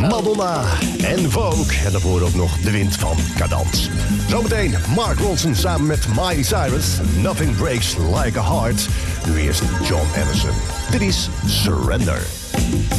Madonna en Vogue. En daarvoor ook nog De Wind van Cadans. Zometeen Mark Ronson samen met Miley Cyrus. Nothing Breaks Like a Heart. Nu eerst John Anderson. Dit is Surrender.